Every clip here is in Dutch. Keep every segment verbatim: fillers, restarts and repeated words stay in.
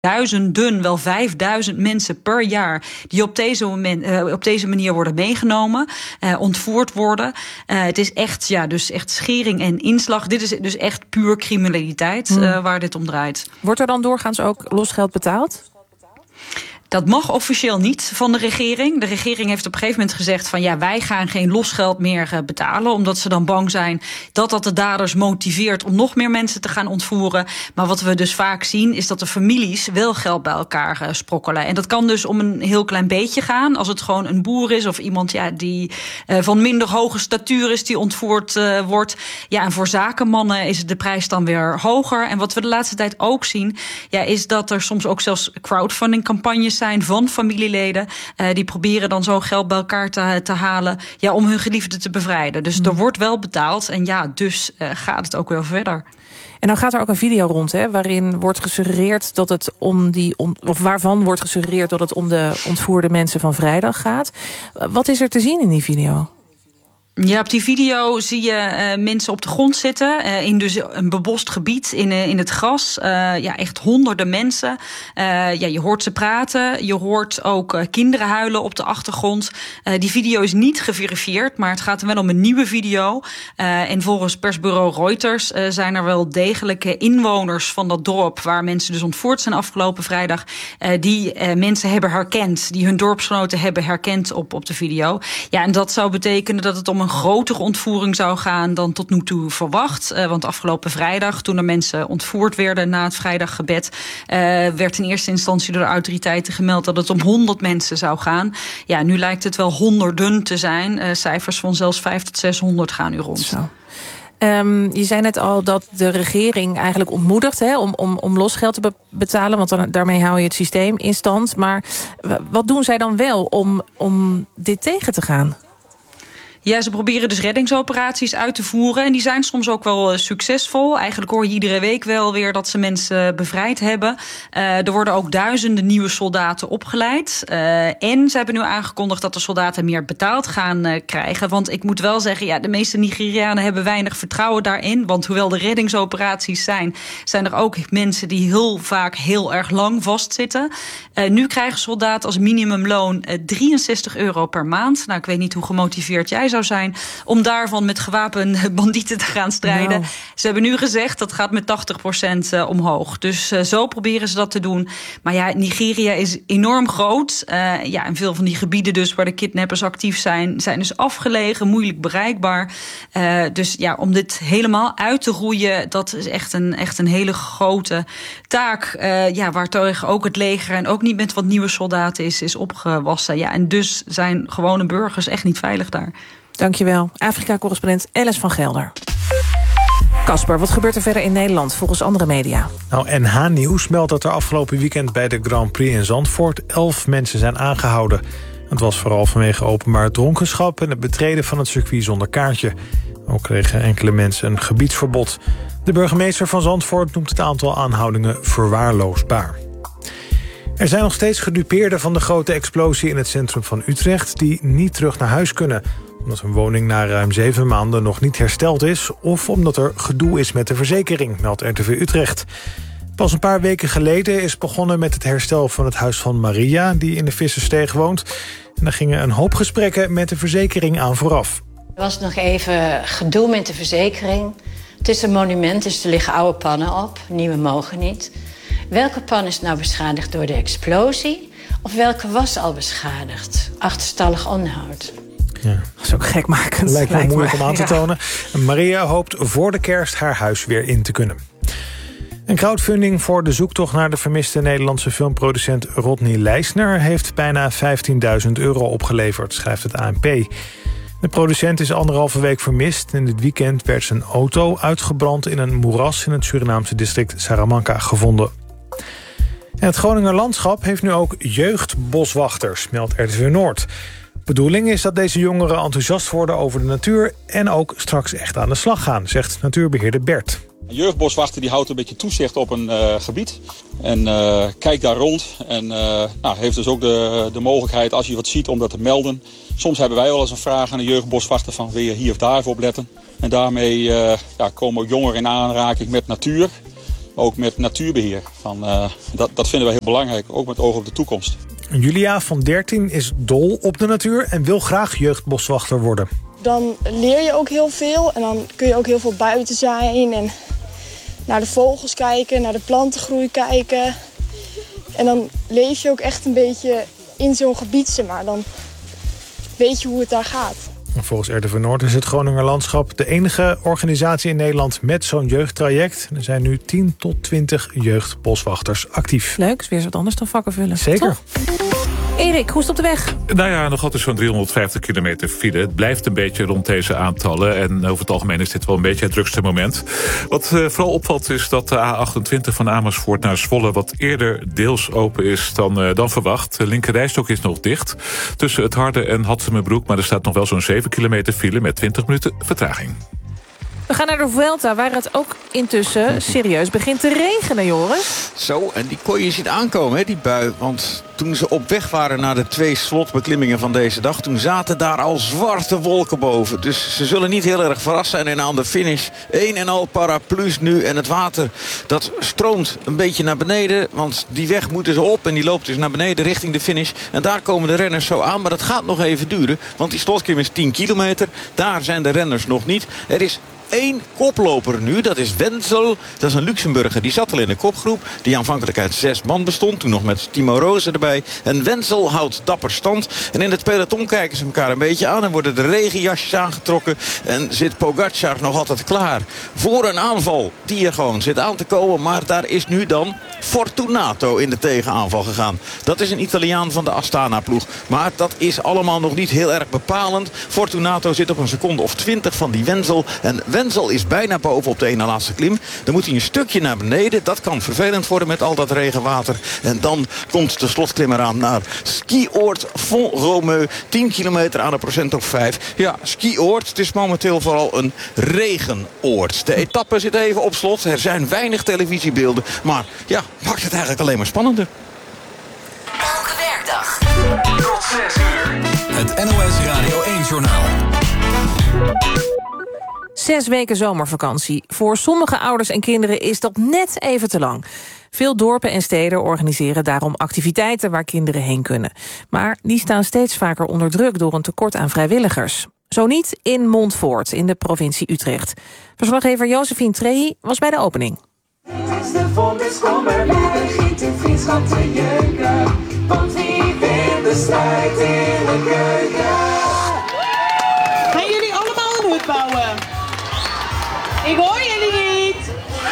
duizenden, wel vijfduizend mensen per jaar die op deze, moment, uh, op deze manier worden meegenomen, uh, ontvoerd worden. Uh, het is echt, ja, dus echt schering en inslag. Dit is dus echt puur criminaliteit uh, hmm. waar dit om draait. Wordt er dan doorgaans ook losgeld betaald? Dat mag officieel niet van de regering. De regering heeft op een gegeven moment gezegd van ja, wij gaan geen losgeld meer betalen, omdat ze dan bang zijn dat dat de daders motiveert om nog meer mensen te gaan ontvoeren. Maar wat we dus vaak zien is dat de families wel geld bij elkaar sprokkelen. En dat kan dus om een heel klein beetje gaan. Als het gewoon een boer is of iemand ja, die uh, van minder hoge statuur is die ontvoerd uh, wordt. Ja, en voor zakenmannen is de prijs dan weer hoger. En wat we de laatste tijd ook zien, ja, is dat er soms ook zelfs crowdfunding campagnes zijn van familieleden. Uh, die proberen dan zo geld bij elkaar te, te halen ja, om hun geliefde te bevrijden. Dus mm. er wordt wel betaald en ja, dus uh, gaat het ook wel verder. En dan gaat er ook een video rond, hè, waarin wordt gesuggereerd dat het om die on, of waarvan wordt gesuggereerd dat het om de ontvoerde mensen van vrijdag gaat. Wat is er te zien in die video? Ja, op die video zie je uh, mensen op de grond zitten uh, in dus een bebost gebied in, uh, in het gras. Uh, ja, echt honderden mensen. Uh, ja, je hoort ze praten. Je hoort ook uh, kinderen huilen op de achtergrond. Uh, die video is niet geverifieerd, maar het gaat er wel om een nieuwe video. Uh, en volgens persbureau Reuters uh, zijn er wel degelijke inwoners van dat dorp waar mensen dus ontvoerd zijn afgelopen vrijdag. Uh, die uh, mensen hebben herkend, die hun dorpsgenoten hebben herkend op, op de video. Ja, en dat zou betekenen dat het om een grotere ontvoering zou gaan dan tot nu toe verwacht. Uh, want afgelopen vrijdag, toen er mensen ontvoerd werden na het vrijdaggebed, uh, werd in eerste instantie door de autoriteiten gemeld dat het om honderd mensen zou gaan. Ja, nu lijkt het wel honderden te zijn. Uh, cijfers van zelfs vijfhonderd tot zeshonderd gaan nu rond. Zo. Um, je zei net al dat de regering eigenlijk ontmoedigt hè, om, om, om losgeld te be- betalen. Want dan, daarmee hou je het systeem in stand. Maar wat doen zij dan wel om, om dit tegen te gaan? Ja, ze proberen dus reddingsoperaties uit te voeren. En die zijn soms ook wel uh, succesvol. Eigenlijk hoor je iedere week wel weer dat ze mensen bevrijd hebben. Uh, er worden ook duizenden nieuwe soldaten opgeleid. Uh, en ze hebben nu aangekondigd dat de soldaten meer betaald gaan uh, krijgen. Want ik moet wel zeggen, ja, de meeste Nigerianen hebben weinig vertrouwen daarin. Want hoewel er reddingsoperaties zijn, zijn er ook mensen die heel vaak heel erg lang vastzitten. Uh, nu krijgen soldaten als minimumloon uh, drieënzestig euro per maand. Nou, ik weet niet hoe gemotiveerd jij zou zijn om daarvan met gewapende bandieten te gaan strijden. Nou. Ze hebben nu gezegd dat gaat met tachtig procent uh, omhoog. Dus uh, zo proberen ze dat te doen. Maar ja, Nigeria is enorm groot. Uh, ja, en veel van die gebieden dus waar de kidnappers actief zijn, zijn dus afgelegen, moeilijk bereikbaar. Uh, dus ja, om dit helemaal uit te roeien, dat is echt een, echt een hele grote taak. Uh, ja, waar tegen ook het leger en ook niet met wat nieuwe soldaten is, is opgewassen. Ja, en dus zijn gewone burgers echt niet veilig daar. Dankjewel. Afrika-correspondent Alice van Gelder. Casper, wat gebeurt er verder in Nederland volgens andere media? Nou, N H Nieuws meldt dat er afgelopen weekend bij de Grand Prix in Zandvoort elf mensen zijn aangehouden. Het was vooral vanwege openbaar dronkenschap en het betreden van het circuit zonder kaartje. Ook kregen enkele mensen een gebiedsverbod. De burgemeester van Zandvoort noemt het aantal aanhoudingen verwaarloosbaar. Er zijn nog steeds gedupeerden van de grote explosie in het centrum van Utrecht die niet terug naar huis kunnen, omdat hun woning na ruim zeven maanden nog niet hersteld is of omdat er gedoe is met de verzekering, meldt R T V Utrecht. Pas een paar weken geleden is begonnen met het herstel van het huis van Maria, die in de Vissersteeg woont. En daar gingen een hoop gesprekken met de verzekering aan vooraf. Er was nog even gedoe met de verzekering. Het is een monument, dus er liggen oude pannen op. Nieuwe mogen niet. Welke pan is nou beschadigd door de explosie? Of welke was al beschadigd? Achterstallig onderhoud. Ja. Dat is ook gekmakend. Lijkt wel moeilijk om aan te tonen. Ja. Maria hoopt voor de kerst haar huis weer in te kunnen. Een crowdfunding voor de zoektocht naar de vermiste Nederlandse filmproducent Rodney Leisner heeft bijna vijftienduizend euro opgeleverd, schrijft het A N P. De producent is anderhalve week vermist. En dit weekend werd zijn auto uitgebrand in een moeras in het Surinaamse district Salamanca gevonden. En het Groninger Landschap heeft nu ook jeugdboswachters, meldt R T V Noord. De bedoeling is dat deze jongeren enthousiast worden over de natuur en ook straks echt aan de slag gaan, zegt natuurbeheerder Bert. Een jeugdboswachter die houdt een beetje toezicht op een uh, gebied en uh, kijkt daar rond en uh, nou, heeft dus ook de, de mogelijkheid als je wat ziet om dat te melden. Soms hebben wij wel eens een vraag aan een jeugdboswachter van wil je hier of daar even op letten. En daarmee uh, ja, komen ook jongeren in aanraking met natuur. ook met natuurbeheer. Van, uh, dat, dat vinden we heel belangrijk, ook met oog op de toekomst. Julia van dertien is dol op de natuur en wil graag jeugdboswachter worden. Dan leer je ook heel veel en dan kun je ook heel veel buiten zijn en naar de vogels kijken, naar de plantengroei kijken. En dan leef je ook echt een beetje in zo'n gebied, zeg maar. Dan weet je hoe het daar gaat. Volgens R T V Noord is het Groninger Landschap de enige organisatie in Nederland met zo'n jeugdtraject. Er zijn nu tien tot twintig jeugdboswachters actief. Leuk, is weer eens wat anders dan vakken vullen. Zeker. Toch? Erik, hoe is het op de weg? Nou ja, nog altijd zo'n driehonderdvijftig kilometer file. Het blijft een beetje rond deze aantallen. En over het algemeen is dit wel een beetje het drukste moment. Wat uh, vooral opvalt is dat de A achtentwintig van Amersfoort naar Zwolle wat eerder deels open is dan, uh, dan verwacht. De linkerrijstok is nog dicht tussen het Harde en Hattemerbroek. Maar er staat nog wel zo'n zeven kilometer file met twintig minuten vertraging. We gaan naar de Vuelta, waar het ook intussen serieus begint te regenen, Joris. Zo, en die kon je zien aankomen, hè, die bui. Want toen ze op weg waren naar de twee slotbeklimmingen van deze dag, toen zaten daar al zwarte wolken boven. Dus ze zullen niet heel erg verrast zijn. En aan de finish een en al paraplu's nu. En het water, dat stroomt een beetje naar beneden. Want die weg moeten ze op en die loopt dus naar beneden richting de finish. En daar komen de renners zo aan. Maar dat gaat nog even duren. Want die slotklim is tien kilometer. Daar zijn de renners nog niet. Er is één koploper nu, dat is Wenzel. Dat is een Luxemburger, die zat al in de kopgroep. Die aanvankelijk uit zes man bestond. Toen nog met Timo Roze erbij. En Wenzel houdt dapper stand. En in het peloton kijken ze elkaar een beetje aan. En worden de regenjasjes aangetrokken. En zit Pogacar nog altijd klaar voor een aanval die er gewoon zit aan te komen. Maar daar is nu dan Fortunato in de tegenaanval gegaan. Dat is een Italiaan van de Astana-ploeg. Maar dat is allemaal nog niet heel erg bepalend. Fortunato zit op een seconde of twintig van die Wenzel. En Wenzel is bijna boven op de ene laatste klim. Dan moet hij een stukje naar beneden. Dat kan vervelend worden met al dat regenwater. En dan komt de slotklim eraan naar skioord Font-Romeu. tien kilometer aan de procent op vijf. Ja, skioord. Het is momenteel vooral een regenoord. De etappe zit even op slot. Er zijn weinig televisiebeelden. Maar ja, maakt het eigenlijk alleen maar spannender. Elke werkdag tot zes uur. Het N O S Radio één-journaal. Zes weken zomervakantie. Voor sommige ouders en kinderen is dat net even te lang. Veel dorpen en steden organiseren daarom activiteiten waar kinderen heen kunnen. Maar die staan steeds vaker onder druk door een tekort aan vrijwilligers. Zo niet in Montfoort, in de provincie Utrecht. Verslaggever Josephine Trehi was bij de opening. Het is de vonniskommer, begint de vriendschap te jeuken. Want wie wint de strijd in de keuken? Gaan jullie allemaal een hut bouwen? Ik hoor jullie niet.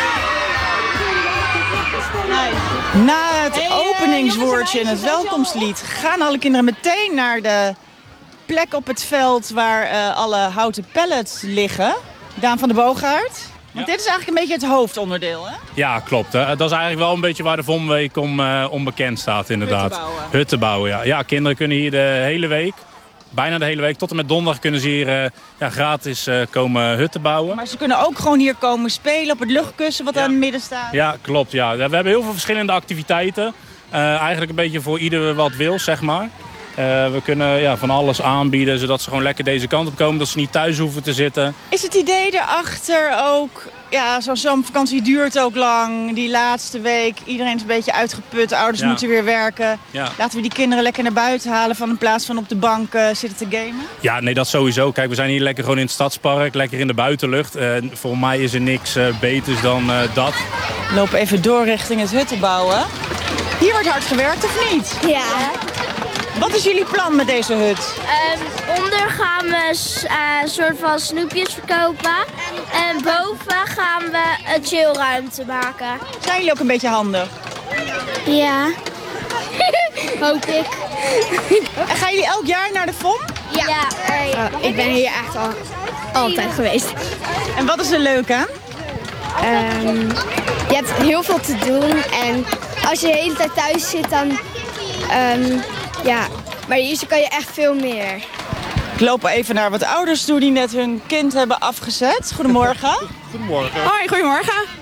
Nee. Na het openingswoordje en het welkomstlied gaan alle kinderen meteen naar de plek op het veld waar uh, alle houten pallets liggen. Daan van der Boogaard. Want ja. Dit is eigenlijk een beetje het hoofdonderdeel, hè? Ja, klopt. Hè. Dat is eigenlijk wel een beetje waar de V O M-week om uh, onbekend staat, inderdaad. Hutten bouwen. Hutten bouwen, ja. Ja, kinderen kunnen hier de hele week, bijna de hele week, tot en met donderdag kunnen ze hier uh, ja, gratis uh, komen hutten bouwen. Maar ze kunnen ook gewoon hier komen spelen op het luchtkussen wat ja. aan het midden staat. Ja, klopt. Ja. We hebben heel veel verschillende activiteiten. Uh, eigenlijk een beetje voor ieder wat wil, zeg maar. Uh, we kunnen ja, van alles aanbieden, zodat ze gewoon lekker deze kant op komen. Dat ze niet thuis hoeven te zitten. Is het idee erachter ook, ja, zo'n zomervakantie duurt ook lang. Die laatste week, iedereen is een beetje uitgeput. Ouders ja. moeten weer werken. Ja. Laten we die kinderen lekker naar buiten halen van in plaats van op de bank uh, zitten te gamen? Ja, nee, dat sowieso. Kijk, we zijn hier lekker gewoon in het stadspark, lekker in de buitenlucht. Uh, voor mij is er niks uh, beters dan uh, dat. We lopen even door richting het hutten bouwen. Hier wordt hard gewerkt, of niet? Ja. Wat is jullie plan met deze hut? Um, onder gaan we uh, een soort van snoepjes verkopen. En boven gaan we een chillruimte maken. Zijn jullie ook een beetje handig? Ja. Hoop ik. En gaan jullie elk jaar naar de V O M? Ja. ja. Uh, ik ben hier echt al altijd geweest. En wat is er leuk aan? Um, je hebt heel veel te doen. En als je de hele tijd thuis zit, dan... Um, Ja, maar hier kan je echt veel meer. Ik loop even naar wat ouders toe die net hun kind hebben afgezet. Goedemorgen. Goedemorgen. Hoi, goedemorgen.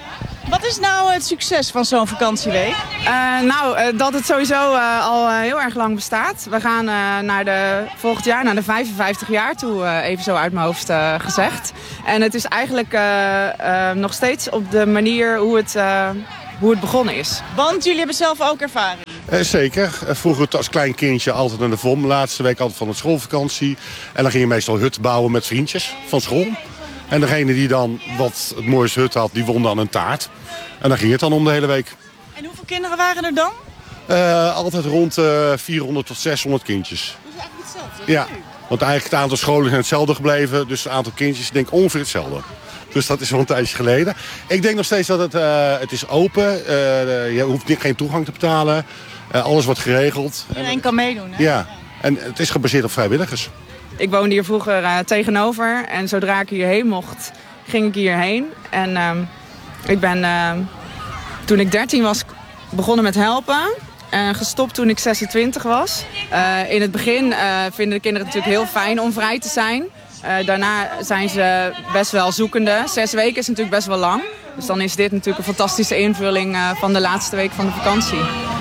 Wat is nou het succes van zo'n vakantieweek? Uh, nou, uh, dat het sowieso uh, al uh, heel erg lang bestaat. We gaan uh, naar de, volgend jaar naar de vijfenvijftig jaar toe, uh, even zo uit mijn hoofd uh, gezegd. En het is eigenlijk uh, uh, nog steeds op de manier hoe het, uh, hoe het begonnen is. Want jullie hebben zelf ook ervaring? Uh, zeker. Uh, vroeger als klein kindje altijd naar de V O M. Laatste week altijd van de schoolvakantie. En dan ging je meestal hut bouwen met vriendjes van school. En degene die dan wat het mooiste hut had, die won dan een taart. En dan ging het dan om de hele week. En hoeveel kinderen waren er dan? Uh, altijd rond uh, vierhonderd tot zeshonderd kindjes. Dat is eigenlijk hetzelfde? Ja, want eigenlijk het aantal scholen zijn hetzelfde gebleven. Dus het aantal kindjes denk ik ongeveer hetzelfde. Dus dat is wel een tijdje geleden. Ik denk nog steeds dat het, uh, het is open. Uh, je hoeft geen toegang te betalen. Uh, alles wordt geregeld. Iedereen kan meedoen, hè? Ja, en het is gebaseerd op vrijwilligers. Ik woonde hier vroeger uh, tegenover. En zodra ik hierheen mocht, ging ik hierheen. En uh, ik ben, uh, toen ik dertien was, begonnen met helpen. En gestopt toen ik zesentwintig was. Uh, in het begin uh, vinden de kinderen het natuurlijk heel fijn om vrij te zijn. Uh, daarna zijn ze best wel zoekende. Zes weken is natuurlijk best wel lang. Dus dan is dit natuurlijk een fantastische invulling uh, van de laatste week van de vakantie.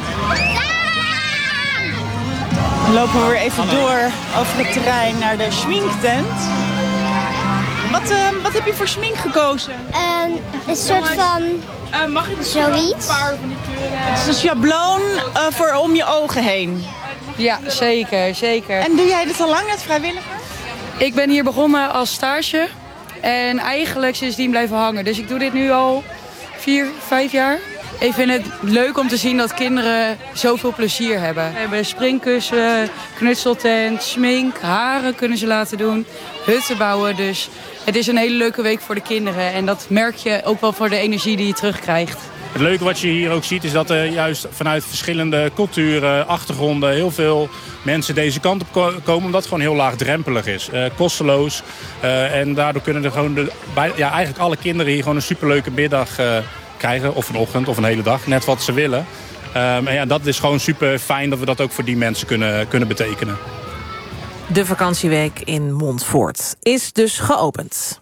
Dan lopen we weer even door over het terrein naar de schminktent. Wat, uh, wat heb je voor schmink gekozen? Um, een soort van... Uh, mag ik zoiets? Het is een schabloon uh, voor om je ogen heen. Ja, zeker, zeker. En doe jij dit al lang, net vrijwilliger? Ik ben hier begonnen als stage en eigenlijk sindsdien blijven hangen. Dus ik doe dit nu al vier, vijf jaar. Ik vind het leuk om te zien dat kinderen zoveel plezier hebben. We hebben springkussen, knutseltent, smink, haren kunnen ze laten doen, hutten bouwen. Dus het is een hele leuke week voor de kinderen. En dat merk je ook wel voor de energie die je terugkrijgt. Het leuke wat je hier ook ziet is dat er juist vanuit verschillende culturen, achtergronden heel veel mensen deze kant op komen. Omdat het gewoon heel laagdrempelig is. Uh, kosteloos. Uh, en daardoor kunnen er gewoon de, bij, ja, eigenlijk alle kinderen hier gewoon een superleuke middag uh, krijgen. Of een ochtend of een hele dag. Net wat ze willen. Um, en ja, dat is gewoon super fijn dat we dat ook voor die mensen kunnen, kunnen betekenen. De vakantieweek in Montfort is dus geopend.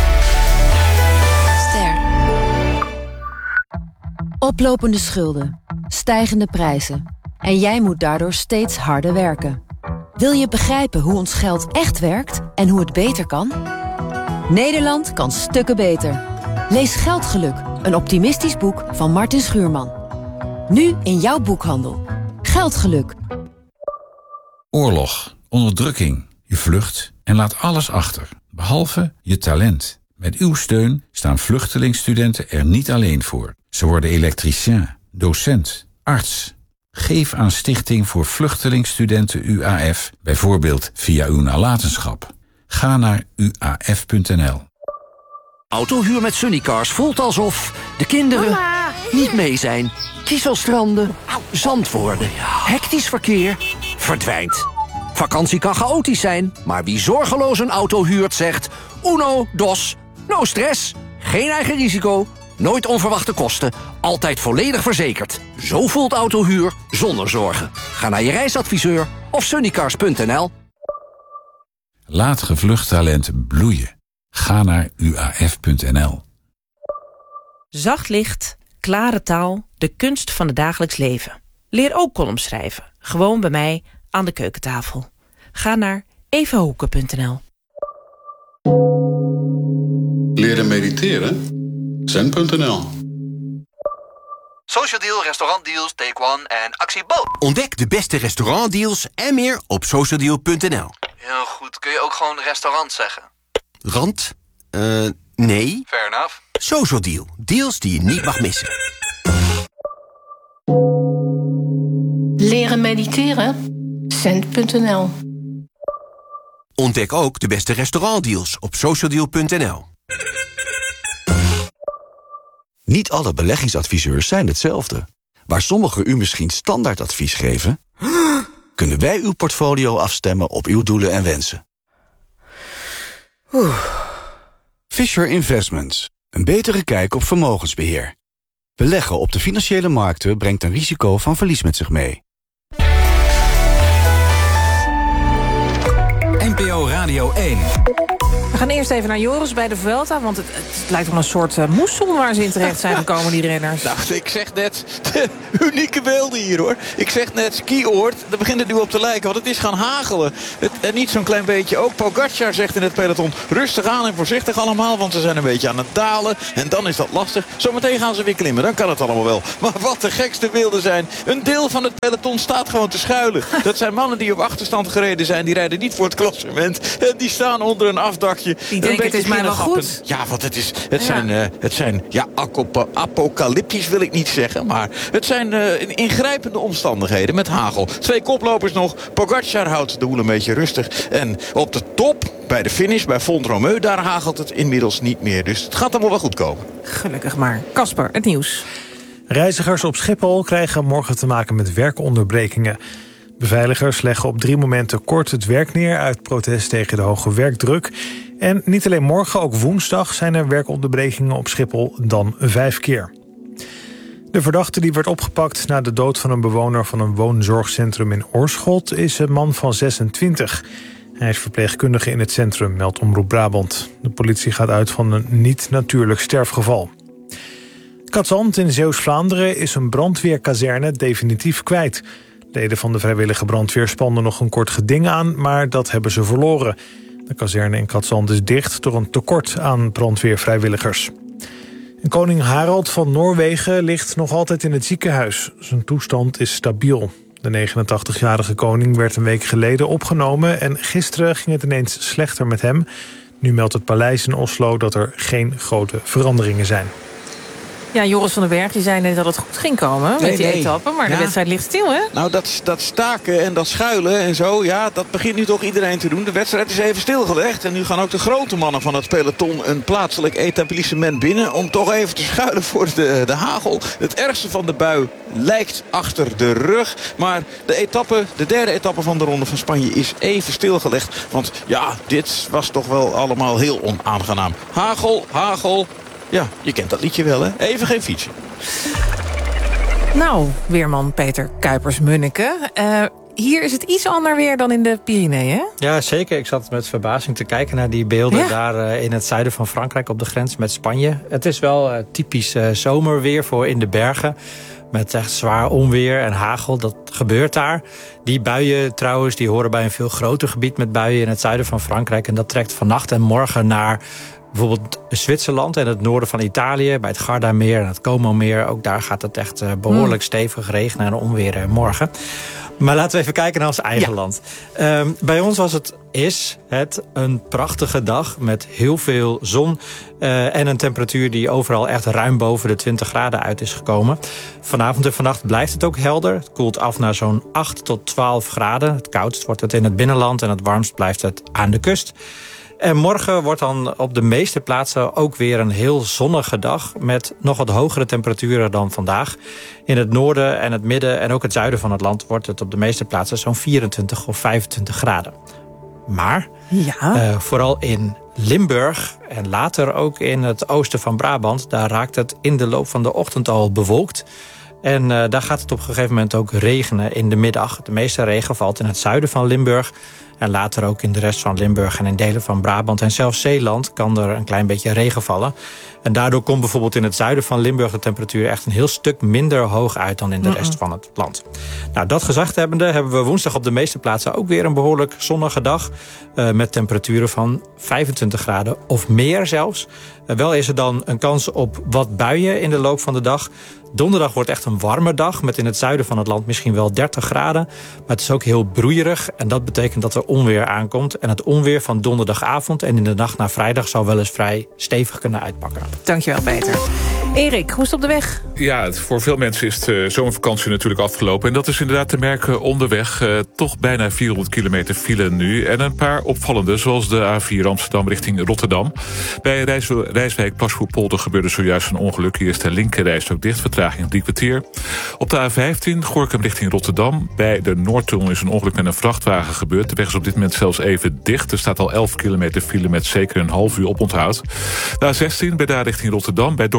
Ster. Oplopende schulden, stijgende prijzen. En jij moet daardoor steeds harder werken. Wil je begrijpen hoe ons geld echt werkt en hoe het beter kan? Nederland kan stukken beter. Lees Geldgeluk, een optimistisch boek van Martin Schuurman. Nu in jouw boekhandel. Geldgeluk. Oorlog, onderdrukking, je vlucht en laat alles achter, behalve je talent. Met uw steun staan vluchtelingstudenten er niet alleen voor. Ze worden elektricien, docent, arts. Geef aan Stichting voor Vluchtelingstudenten U A F, bijvoorbeeld via uw nalatenschap. Ga naar u a f punt n l. Autohuur met Sunnycars voelt alsof de kinderen Mama. niet mee zijn. Kieselstranden, zand worden, hectisch verkeer, verdwijnt. Vakantie kan chaotisch zijn, maar wie zorgeloos een auto huurt zegt... Uno, dos, no stress, geen eigen risico, nooit onverwachte kosten, altijd volledig verzekerd. Zo voelt autohuur zonder zorgen. Ga naar je reisadviseur of sunnycars punt n l. Laat gevlucht talent bloeien. Ga naar u a f punt n l. Zacht licht, klare taal, de kunst van het dagelijks leven. Leer ook columns schrijven. Gewoon bij mij aan de keukentafel. Ga naar evahoeken punt n l. Leren mediteren? zen punt n l. Social Deal, restaurantdeals, Take One en Actie Bo. Ontdek de beste restaurantdeals en meer op social deal punt n l. Heel goed. Kun je ook gewoon restaurant zeggen? Rand? Uh, nee. Fair enough. Social Deal. Deals die je niet mag missen. Leren mediteren? zen punt n l. Ontdek ook de beste restaurantdeals op social deal punt n l. Niet alle beleggingsadviseurs zijn hetzelfde. Waar sommigen u misschien standaardadvies geven, kunnen wij uw portfolio afstemmen op uw doelen en wensen. Oeh. Fisher Investments. Een betere kijk op vermogensbeheer. Beleggen op de financiële markten brengt een risico van verlies met zich mee. N P O Radio één. We gaan eerst even naar Joris bij de Vuelta, want het, het lijkt wel een soort uh, moesson waar ze in terecht zijn gekomen, die renners. Nou, ik zeg net, de unieke beelden hier hoor. Ik zeg net, skioord, daar begint het nu op te lijken, want het is gaan hagelen. Het, en niet zo'n klein beetje ook. Pogacar zegt in het peloton, rustig aan en voorzichtig allemaal, want ze zijn een beetje aan het dalen. En dan is dat lastig. Zometeen gaan ze weer klimmen, dan kan het allemaal wel. Maar wat de gekste beelden zijn. Een deel van het peloton staat gewoon te schuilen. Dat zijn mannen die op achterstand gereden zijn, die rijden niet voor het klassement. En die staan onder een afdakje. Die denken het is mij wel goed. Ja, want het, is, het ja. zijn, uh, het zijn ja, apocalyptisch wil ik niet zeggen. Maar het zijn uh, ingrijpende omstandigheden met hagel. Twee koplopers nog. Pogacar houdt de boel een beetje rustig. En op de top, bij de finish, bij Font-Romeu, daar hagelt het inmiddels niet meer. Dus het gaat allemaal wel goed komen. Gelukkig maar. Casper, het nieuws. Reizigers op Schiphol krijgen morgen te maken met werkonderbrekingen. Beveiligers leggen op drie momenten kort het werk neer uit protest tegen de hoge werkdruk. En niet alleen morgen, ook woensdag zijn er werkonderbrekingen op Schiphol, dan vijf keer. De verdachte die werd opgepakt na de dood van een bewoner van een woonzorgcentrum in Oorschot is een man van zesentwintig. Hij is verpleegkundige in het centrum, meldt Omroep Brabant. De politie gaat uit van een niet-natuurlijk sterfgeval. Cadzand in Zeeuws-Vlaanderen is een brandweerkazerne definitief kwijt. Leden van de vrijwillige brandweer spanden nog een kort geding aan, maar dat hebben ze verloren. De kazerne in Cadzand is dicht door een tekort aan brandweervrijwilligers. En koning Harald van Noorwegen ligt nog altijd in het ziekenhuis. Zijn toestand is stabiel. De negenentachtigjarige koning werd een week geleden opgenomen en gisteren ging het ineens slechter met hem. Nu meldt het paleis in Oslo dat er geen grote veranderingen zijn. Ja, Joris van den Berg, je zei net dat het goed ging komen met nee, die nee. etappe. Maar ja. de wedstrijd ligt stil, hè? Nou, dat, dat staken en dat schuilen en zo, ja, dat begint nu toch iedereen te doen. De wedstrijd is even stilgelegd. En nu gaan ook de grote mannen van het peloton een plaatselijk etablissement binnen om toch even te schuilen voor de, de hagel. Het ergste van de bui lijkt achter de rug. Maar de etappe, de derde etappe van de Ronde van Spanje is even stilgelegd. Want ja, dit was toch wel allemaal heel onaangenaam. Hagel, hagel. Ja, je kent dat liedje wel, hè? Even geen fietsen. Nou, weerman Peter Kuipers-Munneke. Uh, hier is het iets ander weer dan in de Pyreneeën, hè? Ja, zeker. Ik zat met verbazing te kijken naar die beelden ja? daar uh, in het zuiden van Frankrijk op de grens met Spanje. Het is wel uh, typisch uh, zomerweer voor in de bergen. Met echt zwaar onweer en hagel, dat gebeurt daar. Die buien trouwens, die horen bij een veel groter gebied met buien in het zuiden van Frankrijk. En dat trekt vannacht en morgen naar bijvoorbeeld Zwitserland en het noorden van Italië, bij het Gardameer en het Como-meer. Ook daar gaat het echt uh, behoorlijk stevig regenen en onweer uh, morgen. Maar laten we even kijken naar ons eigen ja. land. Um, bij ons was het, is het een prachtige dag met heel veel zon uh, en een temperatuur die overal echt ruim boven de twintig graden uit is gekomen. Vanavond en vannacht blijft het ook helder. Het koelt af naar zo'n acht tot twaalf graden. Het koudst wordt het in het binnenland en het warmst blijft het aan de kust. En morgen wordt dan op de meeste plaatsen ook weer een heel zonnige dag met nog wat hogere temperaturen dan vandaag. In het noorden en het midden en ook het zuiden van het land wordt het op de meeste plaatsen zo'n vierentwintig of vijfentwintig graden. Maar ja. uh, vooral in Limburg en later ook in het oosten van Brabant, daar raakt het in de loop van de ochtend al bewolkt. En uh, daar gaat het op een gegeven moment ook regenen in de middag. De meeste regen valt in het zuiden van Limburg. En later ook in de rest van Limburg en in delen van Brabant. En zelfs Zeeland kan er een klein beetje regen vallen. En daardoor komt bijvoorbeeld in het zuiden van Limburg de temperatuur echt een heel stuk minder hoog uit dan in de rest van het land. Nou, dat gezegd hebbende hebben we woensdag op de meeste plaatsen ook weer een behoorlijk zonnige dag. Uh, met temperaturen van vijfentwintig graden of meer zelfs. Uh, wel is er dan een kans op wat buien in de loop van de dag. Donderdag wordt echt een warme dag met in het zuiden van het land misschien wel dertig graden. Maar het is ook heel broeierig en dat betekent dat er onweer aankomt. En het onweer van donderdagavond en in de nacht naar vrijdag zou wel eens vrij stevig kunnen uitpakken. Dankjewel, Peter. Erik, hoe is het op de weg? Ja, voor veel mensen is de zomervakantie natuurlijk afgelopen. En dat is inderdaad te merken onderweg. Uh, toch bijna vierhonderd kilometer file nu. En een paar opvallende, zoals de A vier Amsterdam richting Rotterdam. Bij Rijs, Rijswijk Plasvoerpolder gebeurde zojuist een ongeluk. Hier is de linkerreis ook dicht, vertraging drie kwartier. Op de A vijftien Gorinchem richting Rotterdam. Bij de Noordtunnel is een ongeluk met een vrachtwagen gebeurd. De weg is op dit moment zelfs even dicht. Er staat al elf kilometer file met zeker een half uur oponthoud. De A zestien bij daar richting Rotterdam. Bij Dordrecht Centrum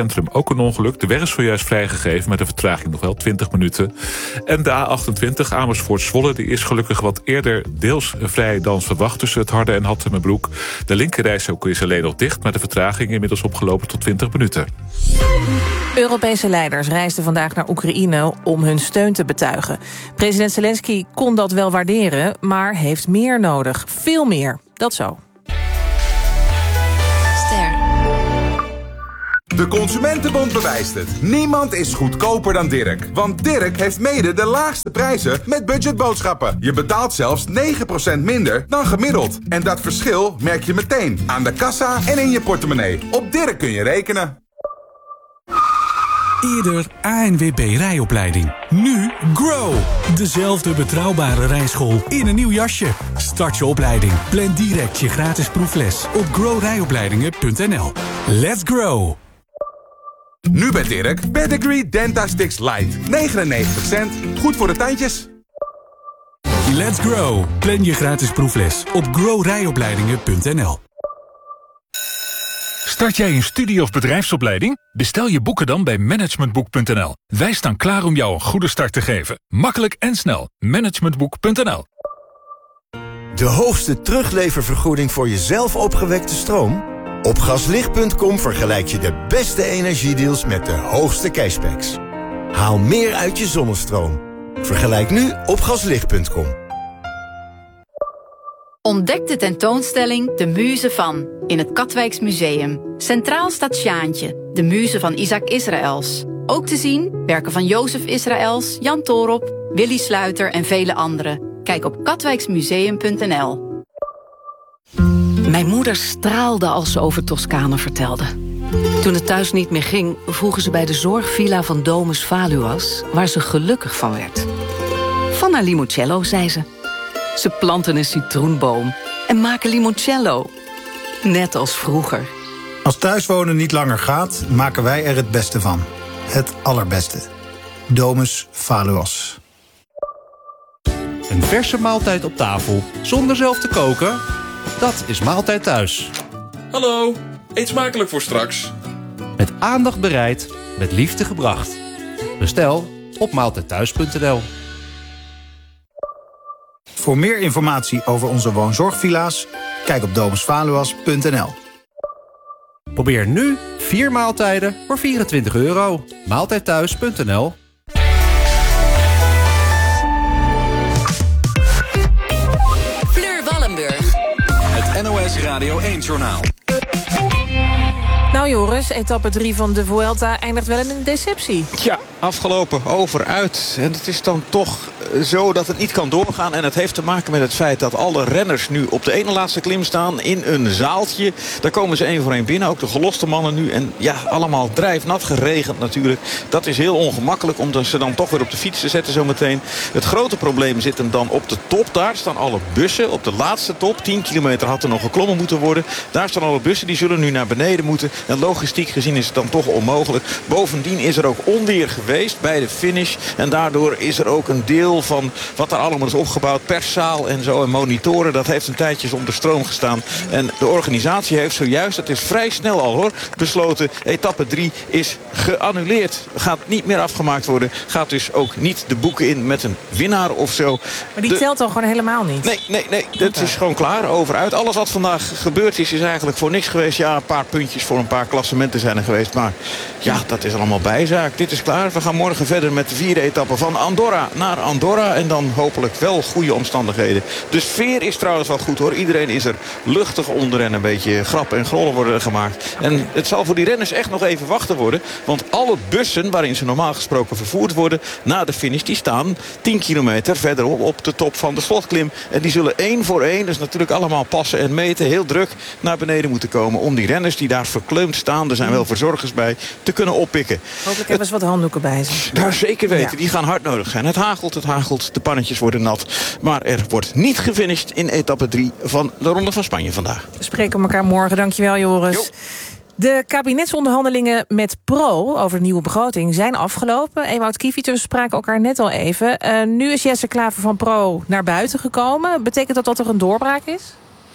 centrum ook een ongeluk. De weg is zojuist vrijgegeven met een vertraging nog wel twintig minuten. En de A achtentwintig Amersfoort-Zwolle die is gelukkig wat eerder deels vrij dan verwacht tussen het Harde en Hattemerbroek. De linkerrijstrook is alleen nog dicht, maar de vertraging inmiddels opgelopen tot twintig minuten. Europese leiders reisden vandaag naar Oekraïne om hun steun te betuigen. President Zelensky kon dat wel waarderen, maar heeft meer nodig. Veel meer. Dat zo. De Consumentenbond bewijst het. Niemand is goedkoper dan Dirk. Want Dirk heeft mede de laagste prijzen met budgetboodschappen. Je betaalt zelfs negen procent minder dan gemiddeld. En dat verschil merk je meteen aan de kassa en in je portemonnee. Op Dirk kun je rekenen. Eerder A N W B rijopleiding. Nu Grow. Dezelfde betrouwbare rijschool in een nieuw jasje. Start je opleiding. Plan direct je gratis proefles op grow rijopleidingen punt n l. Let's grow. Nu bij Dirk, Pedigree Dentastix Light. negenennegentig cent. Goed voor de tandjes. Let's grow. Plan je gratis proefles op grow rijopleidingen punt n l. Start jij een studie- of bedrijfsopleiding? Bestel je boeken dan bij managementboek punt n l. Wij staan klaar om jou een goede start te geven. Makkelijk en snel. managementboek punt n l. De hoogste terugleververgoeding voor je zelf opgewekte stroom? Op gaslicht punt com vergelijk je de beste energiedeals met de hoogste cashbacks. Haal meer uit je zonnestroom. Vergelijk nu op gaslicht punt com. Ontdek de tentoonstelling De Muze van in het Katwijks Museum. Centraal staat Sjaantje, de muze van Isaac Israëls. Ook te zien werken van Jozef Israëls, Jan Toorop, Willy Sluiter en vele anderen. Kijk op katwijksmuseum punt n l. Mijn moeder straalde als ze over Toscane vertelde. Toen het thuis niet meer ging, vroegen ze bij de zorgvilla van Domus Valuas, waar ze gelukkig van werd. Van haar limoncello, zei ze. Ze planten een citroenboom en maken limoncello. Net als vroeger. Als thuiswonen niet langer gaat, maken wij er het beste van. Het allerbeste. Domus Valuas. Een verse maaltijd op tafel, zonder zelf te koken? Dat is Maaltijd Thuis. Hallo, eet smakelijk voor straks. Met aandacht bereid, met liefde gebracht. Bestel op maaltijdthuis punt n l. Voor meer informatie over onze woonzorgvilla's, kijk op domus valuas punt n l. Probeer nu vier maaltijden voor vierentwintig euro. maaltijdthuis punt n l. Fleur Wallenburg. Het N O S Radio één-journaal. Nou Joris, etappe drie van de Vuelta eindigt wel in een deceptie. Ja, afgelopen over uit. En het is dan toch zo dat het niet kan doorgaan. En het heeft te maken met het feit dat alle renners nu op de ene laatste klim staan in een zaaltje. Daar komen ze één voor één binnen. Ook de geloste mannen nu. En ja, allemaal drijfnat geregend natuurlijk. Dat is heel ongemakkelijk om ze dan toch weer op de fiets te zetten zometeen. Het grote probleem zit hem dan op de top. Daar staan alle bussen op de laatste top. tien kilometer had er nog geklommen moeten worden. Daar staan alle bussen. Die zullen nu naar beneden moeten. En logistiek gezien is het dan toch onmogelijk. Bovendien is er ook onweer geweest bij de finish. En daardoor is er ook een deel van wat er allemaal is opgebouwd. Perszaal en zo en monitoren. Dat heeft een tijdje onder stroom gestaan. En de organisatie heeft zojuist, dat is vrij snel al hoor, besloten. Etappe drie is geannuleerd. Gaat niet meer afgemaakt worden. Gaat dus ook niet de boeken in met een winnaar of zo. Maar die de... telt dan gewoon helemaal niet? Nee, nee, nee. Dat is gewoon klaar. Over uit. Alles wat vandaag gebeurd is, is eigenlijk voor niks geweest. Ja, een paar puntjes voor een paar klassementen zijn er geweest. Maar ja, dat is allemaal bijzaak. Dit is klaar. We gaan morgen verder met de vierde etappe van Andorra naar Andorra. En dan hopelijk wel goede omstandigheden. De sfeer is trouwens wel goed hoor. Iedereen is er luchtig onder en een beetje grappen en grollen worden er gemaakt. En het zal voor die renners echt nog even wachten worden. Want alle bussen waarin ze normaal gesproken vervoerd worden na de finish, die staan tien kilometer verderop op de top van de slotklim. En die zullen één voor één, dus natuurlijk allemaal passen en meten, heel druk naar beneden moeten komen. Om die renners die daar verkleumd staan, er zijn wel verzorgers bij, te kunnen oppikken. Hopelijk hebben ze wat handdoeken bij zich. Daar zeker weten, Ja. die gaan hard nodig zijn. Het hagelt, het hagelt, de pannetjes worden nat. Maar er wordt niet gefinished in etappe drie van de Ronde van Spanje vandaag. We spreken elkaar morgen. Dankjewel, Joris. Jo. De kabinetsonderhandelingen met Pro over de nieuwe begroting zijn afgelopen. Ewout Kieviters spraken elkaar net al even. Uh, nu is Jesse Klaver van Pro naar buiten gekomen. Betekent dat dat er een doorbraak is?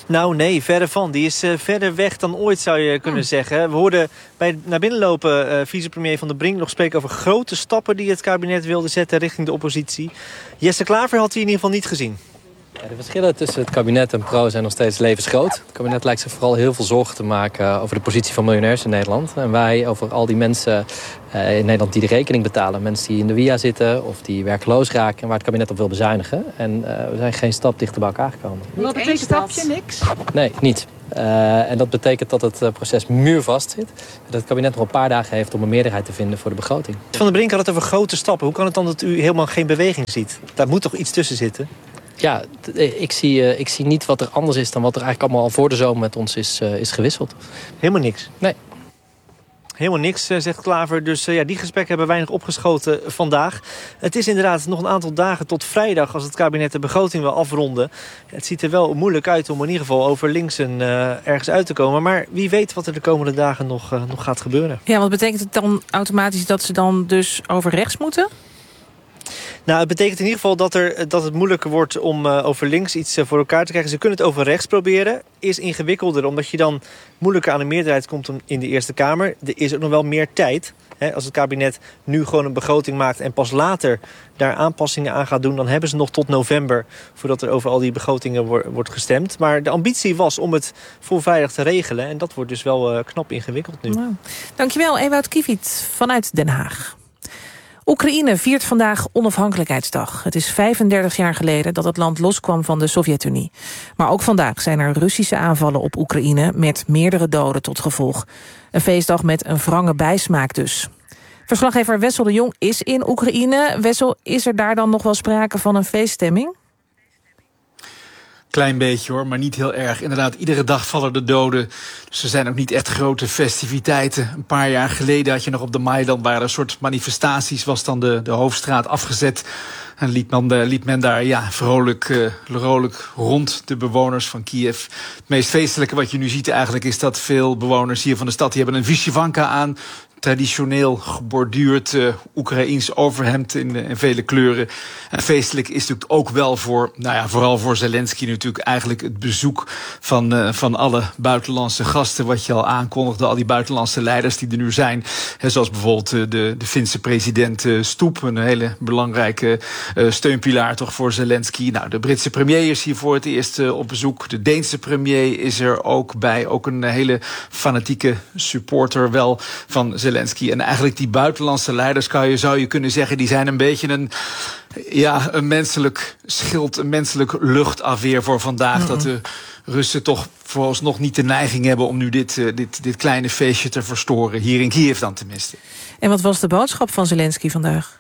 Nou nee, verre van. Die is uh, verder weg dan ooit, zou je kunnen hmm. zeggen. We hoorden bij naar binnen lopen uh, vicepremier Van der Brink nog spreken over grote stappen die het kabinet wilde zetten richting de oppositie. Jesse Klaver had hij in ieder geval niet gezien. Ja, de verschillen tussen het kabinet en Pro zijn nog steeds levensgroot. Het kabinet lijkt zich vooral heel veel zorgen te maken over de positie van miljonairs in Nederland. En wij over al die mensen uh, in Nederland die de rekening betalen. Mensen die in de W I A zitten of die werkloos raken en waar het kabinet op wil bezuinigen. En uh, we zijn geen stap dichter bij elkaar gekomen. Wat betekent stapje, niks? Nee, niet. Uh, en dat betekent dat het uh, proces muurvast zit. Dat het kabinet nog een paar dagen heeft om een meerderheid te vinden voor de begroting. Van der Brink had het over grote stappen. Hoe kan het dan dat u helemaal geen beweging ziet? Daar moet toch iets tussen zitten? Ja, ik zie, uh, ik zie niet wat er anders is dan wat er eigenlijk allemaal al voor de zomer met ons is, uh, is gewisseld. Helemaal niks? Nee. Helemaal niks, zegt Klaver. Dus uh, ja, die gesprekken hebben weinig opgeschoten vandaag. Het is inderdaad nog een aantal dagen tot vrijdag als het kabinet de begroting wil afronden. Het ziet er wel moeilijk uit om in ieder geval over links en uh, ergens uit te komen. Maar wie weet wat er de komende dagen nog, uh, nog gaat gebeuren. Ja, wat betekent het dan automatisch dat ze dan dus over rechts moeten? Nou, het betekent in ieder geval dat, er, dat het moeilijker wordt om uh, over links iets uh, voor elkaar te krijgen. Ze kunnen het over rechts proberen. Is ingewikkelder, omdat je dan moeilijker aan een meerderheid komt in de Eerste Kamer. Er is ook nog wel meer tijd. Hè, als het kabinet nu gewoon een begroting maakt en pas later daar aanpassingen aan gaat doen, dan hebben ze nog tot november voordat er over al die begrotingen wo- wordt gestemd. Maar de ambitie was om het voor vrijdag te regelen. En dat wordt dus wel uh, knap ingewikkeld nu. Nou, dankjewel, Ewout Kiviet vanuit Den Haag. Oekraïne viert vandaag onafhankelijkheidsdag. Het is vijfendertig jaar geleden dat het land loskwam van de Sovjet-Unie. Maar ook vandaag zijn er Russische aanvallen op Oekraïne met meerdere doden tot gevolg. Een feestdag met een wrange bijsmaak dus. Verslaggever Wessel de Jong is in Oekraïne. Wessel, is er daar dan nog wel sprake van een feeststemming? Klein beetje hoor, maar niet heel erg. Inderdaad, iedere dag vallen de doden. Dus er zijn ook niet echt grote festiviteiten. Een paar jaar geleden had je nog op de Maidan, waren er een soort manifestaties, was dan de, de hoofdstraat afgezet. En liep men, liep men daar ja, vrolijk, uh, vrolijk rond, de bewoners van Kiev. Het meest feestelijke wat je nu ziet eigenlijk is dat veel bewoners hier van de stad, die hebben een vyshyvanka aan. Traditioneel geborduurd uh, Oekraïens overhemd in, uh, in vele kleuren. En feestelijk is natuurlijk ook wel voor, nou ja, vooral voor Zelensky natuurlijk eigenlijk het bezoek van, uh, van alle buitenlandse gasten, wat je al aankondigde, al die buitenlandse leiders die er nu zijn. He, zoals bijvoorbeeld uh, de, de Finse president uh, Stubb, een hele belangrijke uh, steunpilaar toch voor Zelensky. Nou, de Britse premier is hier voor het eerst uh, op bezoek. De Deense premier is er ook bij, ook een hele fanatieke supporter wel van Zelensky. En eigenlijk die buitenlandse leiders, kan je, zou je kunnen zeggen, die zijn een beetje een, ja, een menselijk schild, een menselijk luchtafweer voor vandaag. Mm-hmm. Dat de Russen toch vooralsnog niet de neiging hebben om nu dit, uh, dit, dit kleine feestje te verstoren. Hier in Kiev dan tenminste. En wat was de boodschap van Zelensky vandaag?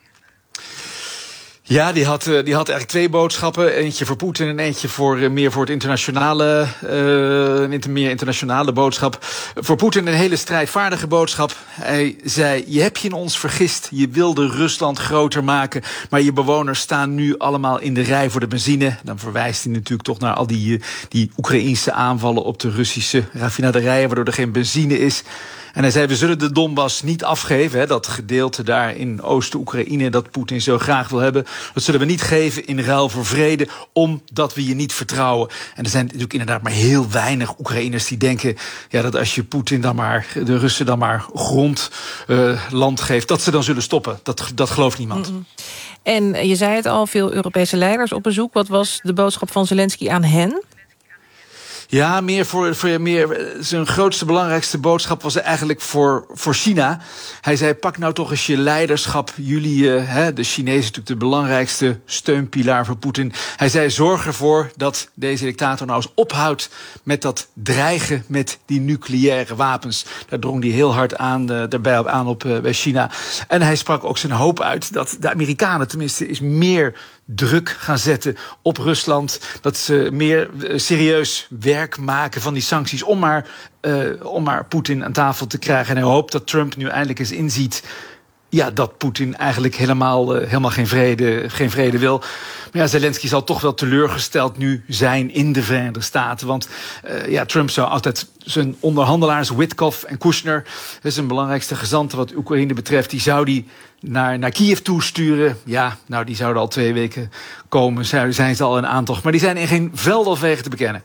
Ja, die had, die had eigenlijk twee boodschappen. Eentje voor Poetin en eentje voor uh, meer voor het internationale, uh, een meer internationale boodschap. Voor Poetin een hele strijdvaardige boodschap. Hij zei, je hebt je in ons vergist. Je wilde Rusland groter maken. Maar je bewoners staan nu allemaal in de rij voor de benzine. Dan verwijst hij natuurlijk toch naar al die, die Oekraïnse aanvallen op de Russische raffinaderijen, waardoor er geen benzine is. En hij zei, we zullen de Donbass niet afgeven. Hè, dat gedeelte daar in Oost-Oekraïne dat Poetin zo graag wil hebben. Dat zullen we niet geven in ruil voor vrede, omdat we je niet vertrouwen. En er zijn natuurlijk inderdaad maar heel weinig Oekraïners die denken, ja, dat als je Poetin dan maar, de Russen dan maar grond, uh, land geeft, dat ze dan zullen stoppen. Dat, dat gelooft niemand. Mm-hmm. En je zei het al, veel Europese leiders op bezoek. Wat was de boodschap van Zelensky aan hen? Ja, meer voor, voor meer. Zijn grootste, belangrijkste boodschap was eigenlijk voor, voor China. Hij zei, pak nou toch eens je leiderschap. Jullie, uh, hè, de Chinezen natuurlijk de belangrijkste steunpilaar voor Poetin. Hij zei, zorg ervoor dat deze dictator nou eens ophoudt met dat dreigen met die nucleaire wapens. Daar drong hij heel hard aan, uh, daarbij op, aan op uh, bij China. En hij sprak ook zijn hoop uit dat de Amerikanen tenminste is meer druk gaan zetten op Rusland. Dat ze meer uh, serieus werk maken van die sancties om maar, uh, om maar Poetin aan tafel te krijgen. En hij hoopt dat Trump nu eindelijk eens inziet, ja, dat Poetin eigenlijk helemaal, uh, helemaal geen, vrede, geen vrede wil. Maar ja, Zelensky zal toch wel teleurgesteld nu zijn in de Verenigde Staten. Want uh, ja, Trump zou altijd zijn onderhandelaars, Witkoff en Kushner, dat is een belangrijkste gezanten wat Oekraïne betreft, die zou die naar, naar Kiev toesturen. Ja, nou, die zouden al twee weken komen, zijn ze al in aantocht. Maar die zijn in geen veld of wegen te bekennen. Hmm.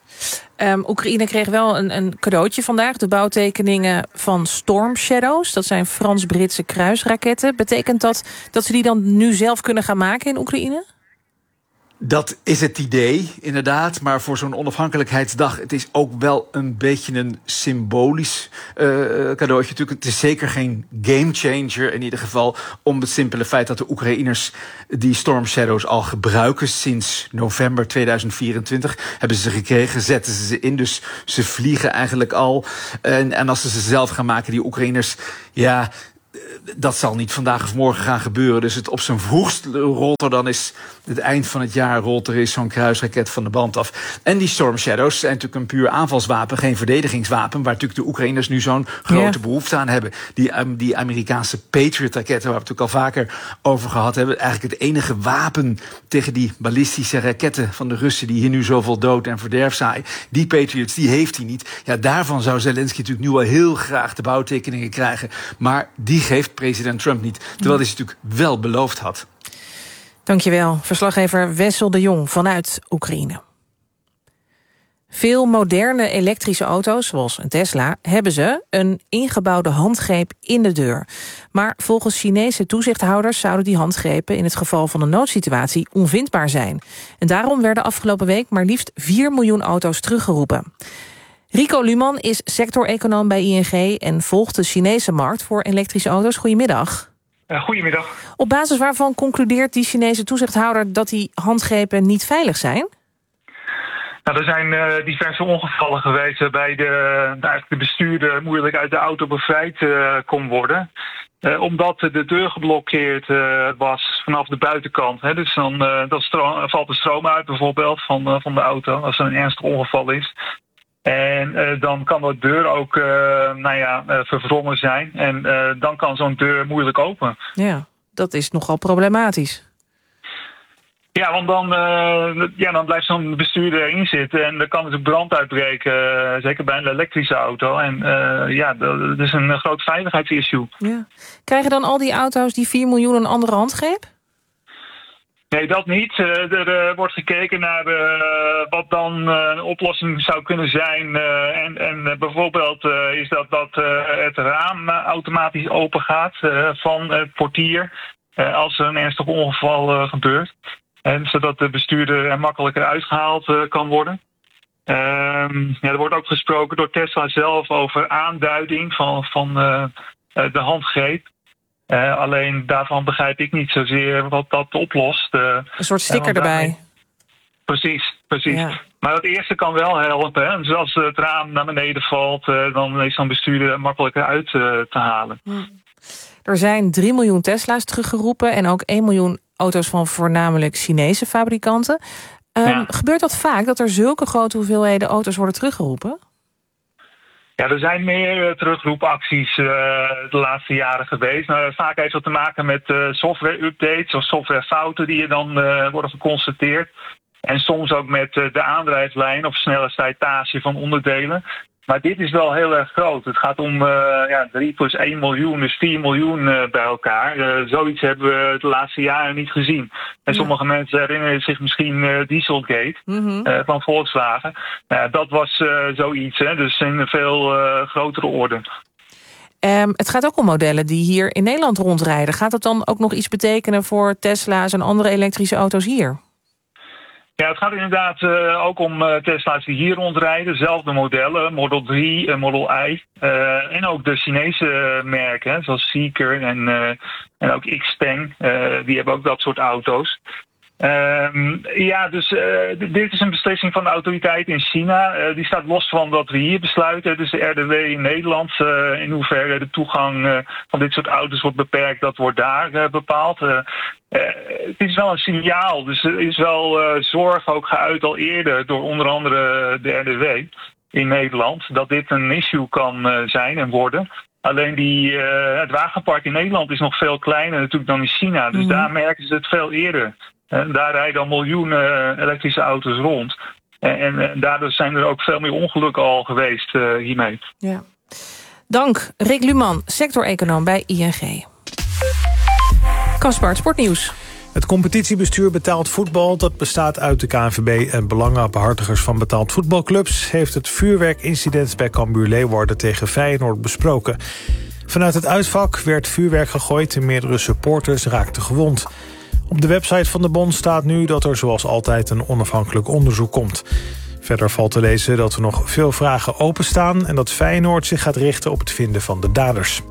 Um, Oekraïne kreeg wel een, een cadeautje vandaag. De bouwtekeningen van Storm Shadows. Dat zijn Frans-Britse kruisraketten. Betekent dat dat ze die dan nu zelf kunnen gaan maken in Oekraïne? Dat is het idee, inderdaad. Maar voor zo'n onafhankelijkheidsdag... het is ook wel een beetje een symbolisch uh, cadeautje. Natuurlijk, het is zeker geen gamechanger in ieder geval... om het simpele feit dat de Oekraïners die Storm Shadows al gebruiken... sinds november tweeduizend vierentwintig hebben ze ze gekregen, zetten ze ze in. Dus ze vliegen eigenlijk al. En, en als ze ze zelf gaan maken, die Oekraïners... ja. Dat zal niet vandaag of morgen gaan gebeuren. Dus het op zijn vroegst rolt er dan is... het eind van het jaar rolt er is zo'n kruisraket van de band af. En die Storm Shadows zijn natuurlijk een puur aanvalswapen... geen verdedigingswapen, waar natuurlijk de Oekraïners nu zo'n grote ja. behoefte aan hebben. Die, um, die Amerikaanse Patriot-raketten, waar we het natuurlijk al vaker over gehad hebben... eigenlijk het enige wapen tegen die ballistische raketten van de Russen... die hier nu zoveel dood en verderf zaaien. Die Patriots, die heeft hij niet. Ja, daarvan zou Zelensky natuurlijk nu al heel graag de bouwtekeningen krijgen. Maar die geeft president Trump niet. Terwijl hij ze natuurlijk wel beloofd had. Dankjewel, verslaggever Wessel de Jong vanuit Oekraïne. Veel moderne elektrische auto's, zoals een Tesla, hebben ze een ingebouwde handgreep in de deur. Maar volgens Chinese toezichthouders zouden die handgrepen in het geval van een noodsituatie onvindbaar zijn. En daarom werden afgelopen week maar liefst vier miljoen auto's teruggeroepen. Rico Luman is sectoreconoom bij I N G en volgt de Chinese markt voor elektrische auto's. Goedemiddag. Uh, goedemiddag. Op basis waarvan concludeert die Chinese toezichthouder dat die handgrepen niet veilig zijn? Nou, er zijn uh, diverse ongevallen geweest waarbij de, de, de bestuurder moeilijk uit de auto bevrijd uh, kon worden. Uh, omdat de deur geblokkeerd uh, was vanaf de buitenkant. Hè. Dus dan uh, dat stroom, valt de stroom uit bijvoorbeeld van, uh, van de auto als er een ernstig ongeval is. En uh, dan kan de deur ook uh, nou ja, uh, verwrongen zijn. En uh, dan kan zo'n deur moeilijk open. Ja, dat is nogal problematisch. Ja, want dan, uh, ja, dan blijft zo'n bestuurder erin zitten. En er kan dus brand uitbreken, uh, zeker bij een elektrische auto. En uh, ja, dat is een groot veiligheidsissue. Ja. Krijgen dan al die auto's, die vier miljoen, een andere handgreep? Nee, dat niet. Uh, er uh, wordt gekeken naar uh, wat dan uh, een oplossing zou kunnen zijn. Uh, en en uh, bijvoorbeeld uh, is dat dat uh, het raam uh, automatisch open gaat uh, van het portier uh, als er een ernstig ongeval uh, gebeurt. En zodat de bestuurder er makkelijker uitgehaald uh, kan worden. Uh, ja, er wordt ook gesproken door Tesla zelf over aanduiding van, van uh, de handgreep. Uh, alleen daarvan begrijp ik niet zozeer wat dat oplost. Uh, een soort sticker uh, erbij. Precies, precies. Ja. Maar dat eerste kan wel helpen. Hè? Dus als het raam naar beneden valt, uh, dan is zo'n bestuurder makkelijker uit uh, te halen. Hm. Er zijn drie miljoen Tesla's teruggeroepen en ook één miljoen auto's van voornamelijk Chinese fabrikanten. Um, ja. Gebeurt dat vaak, dat er zulke grote hoeveelheden auto's worden teruggeroepen? Ja, er zijn meer uh, terugroepacties uh, de laatste jaren geweest. Nou, vaak heeft dat te maken met uh, software-updates of softwarefouten die er dan uh, worden geconstateerd. En soms ook met uh, de aandrijflijn of snelle slijtage van onderdelen. Maar dit is wel heel erg groot. Het gaat om uh, ja, drie plus één miljoen, dus vier miljoen uh, bij elkaar. Uh, zoiets hebben we de laatste jaren niet gezien. En sommige ja. mensen herinneren zich misschien uh, Dieselgate mm-hmm. uh, van Volkswagen. Uh, dat was uh, zoiets, hè, dus in een veel uh, grotere orde. Um, het gaat ook om modellen die hier in Nederland rondrijden. Gaat dat dan ook nog iets betekenen voor Tesla's en andere elektrische auto's hier? Ja, het gaat inderdaad uh, ook om uh, Tesla's die hier rondrijden. Dezelfde modellen, Model drie, uh, Model I. Uh, en ook de Chinese uh, merken, hè, zoals Zeekr en, uh, en ook Xpeng. Uh, die hebben ook dat soort auto's. Um, ja, dus uh, d- dit is een beslissing van de autoriteit in China. Uh, die staat los van wat we hier besluiten. Dus de R D W in Nederland, uh, in hoeverre de toegang uh, van dit soort auto's wordt beperkt, dat wordt daar uh, bepaald. Uh, uh, het is wel een signaal, dus er is wel uh, zorg ook geuit al eerder door onder andere de R D W in Nederland, dat dit een issue kan uh, zijn en worden. Alleen die, uh, het wagenpark in Nederland is nog veel kleiner natuurlijk dan in China. Dus mm-hmm. daar merken ze het veel eerder. En daar rijden al miljoenen elektrische auto's rond. En, en, en daardoor zijn er ook veel meer ongelukken al geweest uh, hiermee. Ja. Dank, Rick Luman, sectoreconoom bij I N G. Caspar, sportnieuws. Het competitiebestuur betaald voetbal, dat bestaat uit de K N V B en belangenbehartigers van betaald voetbalclubs, heeft het vuurwerkincident bij Cambuur Leeuwarden tegen Feyenoord besproken. Vanuit het uitvak werd vuurwerk gegooid en meerdere supporters raakten gewond. Op de website van de bond staat nu dat er zoals altijd een onafhankelijk onderzoek komt. Verder valt te lezen dat er nog veel vragen openstaan en dat Feyenoord zich gaat richten op het vinden van de daders.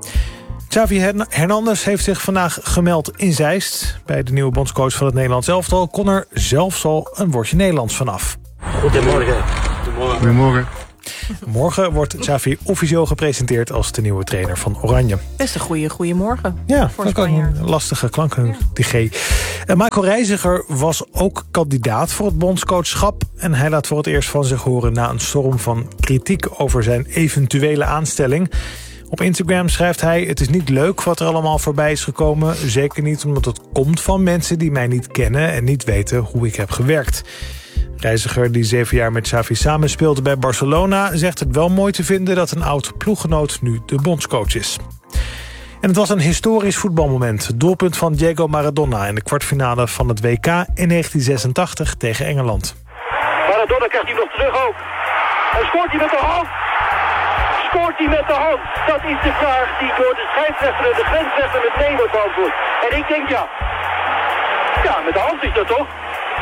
Xavi Hernandez heeft zich vandaag gemeld in Zeist. Bij de nieuwe bondscoach van het Nederlands elftal kon er zelfs al een woordje Nederlands vanaf. Goedemorgen. Goedemorgen. Morgen wordt Xavi officieel gepresenteerd als de nieuwe trainer van Oranje. Best een goede goeiemorgen. Ja, voor dat kan een lastige klanken, ja. Die G. En Marco Reiziger was ook kandidaat voor het bondscoachschap. En hij laat voor het eerst van zich horen na een storm van kritiek over zijn eventuele aanstelling. Op Instagram schrijft hij: het is niet leuk wat er allemaal voorbij is gekomen. Zeker niet omdat het komt van mensen die mij niet kennen en niet weten hoe ik heb gewerkt. Reiziger, die zeven jaar met Xavi samenspeelde bij Barcelona, zegt het wel mooi te vinden dat een oud ploeggenoot nu de bondscoach is. En het was een historisch voetbalmoment. Het doelpunt van Diego Maradona in de kwartfinale van het W K in negentien zesentachtig tegen Engeland. Maradona krijgt hij nog terug ook. En scoort hij met de hand? Scoort hij met de hand? Dat is de vraag die door de scheidsrechter en de grensrechter met nee wordt beantwoord. En ik denk ja. Ja, met de hand is dat toch?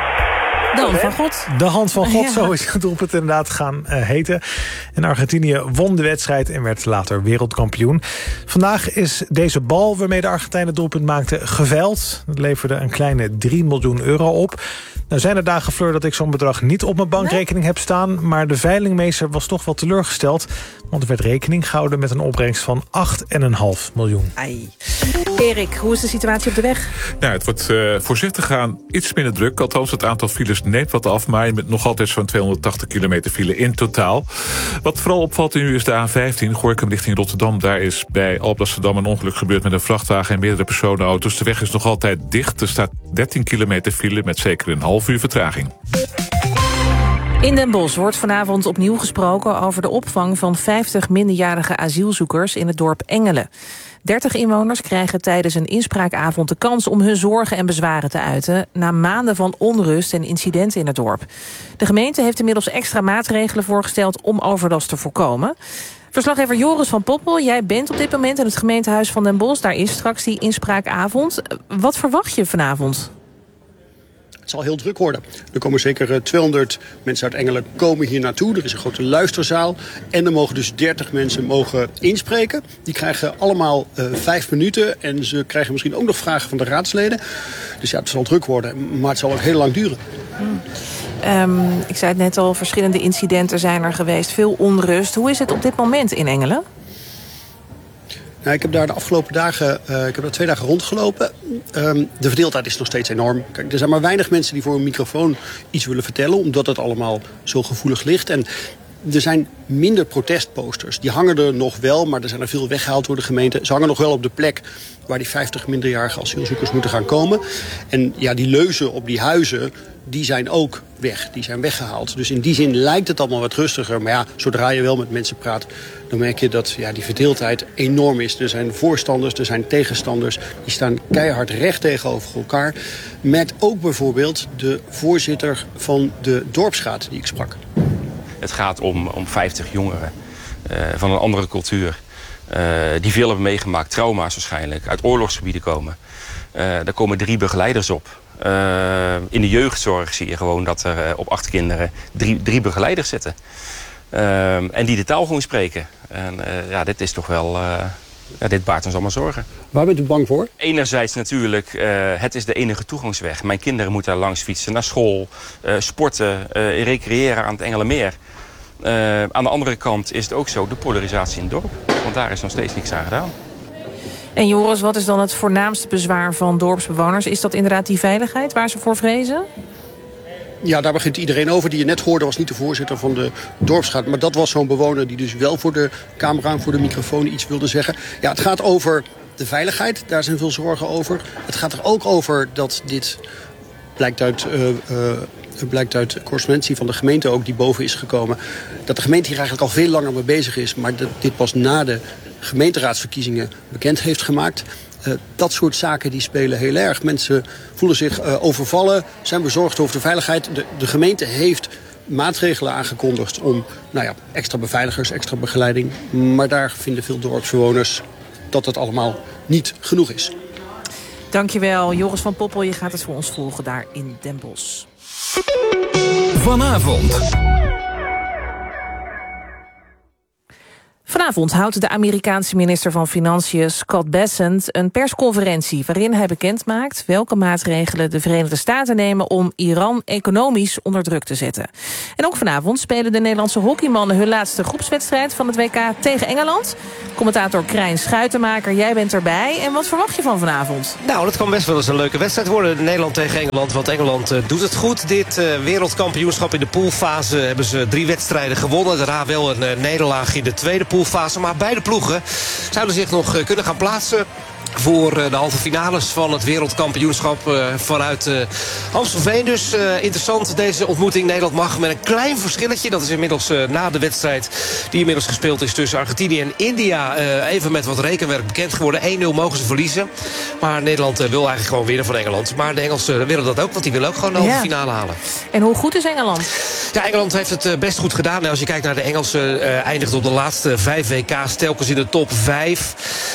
De hand van God. De hand van God, ja. Zo is het doelpunt inderdaad gaan uh, heten. En Argentinië won de wedstrijd en werd later wereldkampioen. Vandaag is deze bal waarmee de Argentijnen het doelpunt maakten geveild. Dat leverde een kleine drie miljoen euro op. Nou zijn er dagen, Fleur, dat ik zo'n bedrag niet op mijn bankrekening nee. heb staan. Maar de veilingmeester was toch wel teleurgesteld. Want er werd rekening gehouden met een opbrengst van acht komma vijf miljoen. Ai. Erik, hoe is de situatie op de weg? Nou, het wordt uh, voorzichtig gaan iets minder druk. Althans, het aantal files neemt wat af. Maar met nog altijd zo'n tweehonderdtachtig kilometer file in totaal. Wat vooral opvalt nu is de A vijftien, Gorinchem richting Rotterdam. Daar is bij Alblasserdam een ongeluk gebeurd met een vrachtwagen en meerdere personenauto's. De weg is nog altijd dicht. Er staat dertien kilometer file met zeker een half uur vertraging. In Den Bosch wordt vanavond opnieuw gesproken over de opvang van vijftig minderjarige asielzoekers in het dorp Engelen. dertig inwoners krijgen tijdens een inspraakavond de kans om hun zorgen en bezwaren te uiten na maanden van onrust en incidenten in het dorp. De gemeente heeft inmiddels extra maatregelen voorgesteld om overlast te voorkomen. Verslaggever Joris van Poppel, jij bent op dit moment in het gemeentehuis van Den Bosch. Daar is straks die inspraakavond. Wat verwacht je vanavond? Het zal heel druk worden. Er komen zeker tweehonderd mensen uit Engelen komen hier naartoe. Er is een grote luisterzaal. En er mogen dus dertig mensen mogen inspreken. Die krijgen allemaal uh, vijf minuten. En ze krijgen misschien ook nog vragen van de raadsleden. Dus ja, het zal druk worden. Maar het zal ook heel lang duren. Hmm. Um, ik zei het net al, verschillende incidenten zijn er geweest. Veel onrust. Hoe is het op dit moment in Engelen? Nou, ik heb daar de afgelopen dagen, uh, ik heb daar twee dagen rondgelopen. Um, de verdeeldheid is nog steeds enorm. Kijk, er zijn maar weinig mensen die voor een microfoon iets willen vertellen, omdat het allemaal zo gevoelig ligt. En er zijn minder protestposters. Die hangen er nog wel, maar er zijn er veel weggehaald door de gemeente. Ze hangen nog wel op de plek waar die vijftig minderjarige asielzoekers moeten gaan komen. En ja, die leuzen op die huizen, die zijn ook weg. Die zijn weggehaald. Dus in die zin lijkt het allemaal wat rustiger. Maar ja, zodra je wel met mensen praat, dan merk je dat ja, die verdeeldheid enorm is. Er zijn voorstanders, er zijn tegenstanders. Die staan keihard recht tegenover elkaar. Merkt ook bijvoorbeeld de voorzitter van de dorpsraad die ik sprak. Het gaat om, om vijftig jongeren uh, van een andere cultuur. Uh, die veel hebben meegemaakt, trauma's waarschijnlijk, uit oorlogsgebieden komen. Uh, daar komen drie begeleiders op. Uh, in de jeugdzorg zie je gewoon dat er uh, op acht kinderen drie, drie begeleiders zitten. Uh, en die de taal gewoon spreken. En uh, ja, dit is toch wel... Uh, ja, dit baart ons allemaal zorgen. Waar bent u bang voor? Enerzijds natuurlijk, uh, het is de enige toegangsweg. Mijn kinderen moeten daar langs fietsen, naar school, uh, sporten, uh, recreëren aan het Engelenmeer. Uh, aan de andere kant is het ook zo de polarisatie in het dorp. Want daar is nog steeds niks aan gedaan. En Joris, wat is dan het voornaamste bezwaar van dorpsbewoners? Is dat inderdaad die veiligheid waar ze voor vrezen? Ja, daar begint iedereen over. Die je net hoorde was niet de voorzitter van de dorpsraad. Maar dat was zo'n bewoner die dus wel voor de camera en voor de microfoon iets wilde zeggen. Ja, het gaat over de veiligheid. Daar zijn veel zorgen over. Het gaat er ook over dat dit blijkt uit... Uh, uh, Het blijkt uit correspondentie van de gemeente ook die boven is gekomen, dat de gemeente hier eigenlijk al veel langer mee bezig is, maar dat dit pas na de gemeenteraadsverkiezingen bekend heeft gemaakt. Uh, dat soort zaken die spelen heel erg. Mensen voelen zich uh, overvallen, zijn bezorgd over de veiligheid. De, de gemeente heeft maatregelen aangekondigd om nou ja, extra beveiligers, extra begeleiding. Maar daar vinden veel dorpsbewoners dat het allemaal niet genoeg is. Dankjewel, Joris van Poppel. Je gaat het voor ons volgen daar in Den Bosch. Vanavond. Vanavond houdt de Amerikaanse minister van Financiën Scott Bessent een persconferentie waarin hij bekendmaakt welke maatregelen de Verenigde Staten nemen om Iran economisch onder druk te zetten. En ook vanavond spelen de Nederlandse hockeymannen hun laatste groepswedstrijd van het W K tegen Engeland. Commentator Krijn Schuitenmaker, jij bent erbij. En wat verwacht je van vanavond? Nou, dat kan best wel eens een leuke wedstrijd worden. Nederland tegen Engeland, want Engeland uh, doet het goed. Dit uh, wereldkampioenschap in de poolfase hebben ze drie wedstrijden gewonnen. Daarna wel een uh, nederlaag in de tweede poolfase. Maar beide ploegen zouden zich nog uh, kunnen gaan plaatsen voor uh, de halve finales van het wereldkampioenschap uh, vanuit uh, Amstelveen. Dus uh, interessant deze ontmoeting. Nederland mag met een klein verschilletje. Dat is inmiddels uh, na de wedstrijd die inmiddels gespeeld is tussen Argentinië en India. Uh, even met wat rekenwerk bekend geworden. één nul mogen ze verliezen. Maar Nederland uh, wil eigenlijk gewoon winnen van Engeland. Maar de Engelsen willen dat ook, want die willen ook gewoon de halve ja. finale halen. En hoe goed is Engeland? Ja, Engeland heeft het uh, best goed gedaan. Als je kijkt naar de Engelsen, uh, eindigt op de laatste vijf W K's telkens in de top vijf.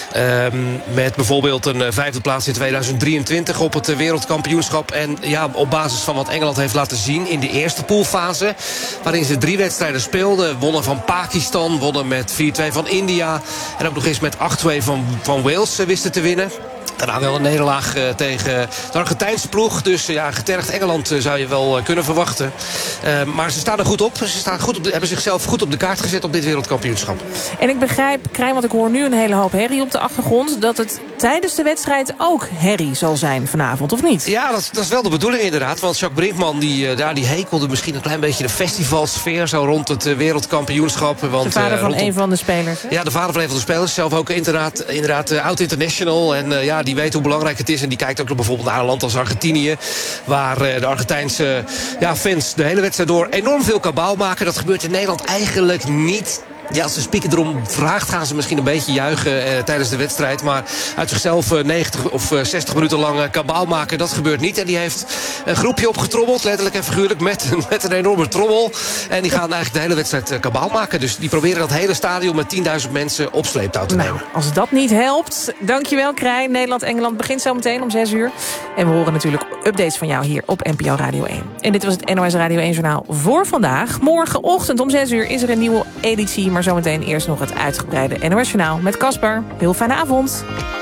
Um, met bijvoorbeeld een vijfde plaats in tweeduizend drieëntwintig op het wereldkampioenschap. En ja, op basis van wat Engeland heeft laten zien in de eerste poolfase, waarin ze drie wedstrijden speelden. Wonnen van Pakistan, wonnen met vier twee van India. En ook nog eens met acht twee van, van Wales uh, wisten te winnen. Daarna wel een nederlaag uh, tegen de Argentijnse ploeg. Dus uh, ja, getergd Engeland uh, zou je wel uh, kunnen verwachten. Uh, maar ze staan er goed op. Ze staan goed op de, hebben zichzelf goed op de kaart gezet op dit wereldkampioenschap. En ik begrijp, Krijn, want ik hoor nu een hele hoop herrie op de achtergrond, dat het tijdens de wedstrijd ook herrie zal zijn vanavond, of niet? Ja, dat, dat is wel de bedoeling inderdaad. Want Jacques Brinkman die, uh, daar, die hekelde misschien een klein beetje de festivalsfeer zo rond het uh, wereldkampioenschap. Want, de vader van uh, een van de spelers. Hè? Ja, de vader van een van de spelers. Zelf ook inderdaad, inderdaad uh, oud-international. En uh, ja, die weet hoe belangrijk het is. En die kijkt ook bijvoorbeeld naar een land als Argentinië, waar uh, de Argentijnse ja, fans de hele wedstrijd door enorm veel kabaal maken. Dat gebeurt in Nederland eigenlijk niet. Ja, als de speaker erom vraagt, gaan ze misschien een beetje juichen eh, tijdens de wedstrijd. Maar uit zichzelf eh, negentig of eh, zestig minuten lang eh, kabaal maken, dat gebeurt niet. En die heeft een groepje opgetrommeld, letterlijk en figuurlijk, met, met een enorme trommel. En die gaan eigenlijk de hele wedstrijd eh, kabaal maken. Dus die proberen dat hele stadion met tienduizend mensen op sleeptouw te nemen. Nou, als dat niet helpt, dankjewel Krijn. Nederland-Engeland begint zo meteen om zes uur. En we horen natuurlijk updates van jou hier op N P O Radio één. En dit was het N O S Radio één Journaal voor vandaag. Morgenochtend om zes uur is er een nieuwe editie. Maar zometeen eerst nog het uitgebreide N O S Journaal met Casper. Heel fijne avond.